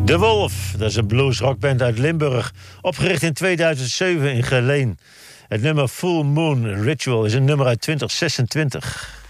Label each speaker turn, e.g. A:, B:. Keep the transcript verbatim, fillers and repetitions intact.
A: De Wolf, dat is een blues-rockband uit Limburg, opgericht in tweeduizend zeven in Geleen. Het nummer Full Moon Ritual is een nummer uit twintig zesentwintig.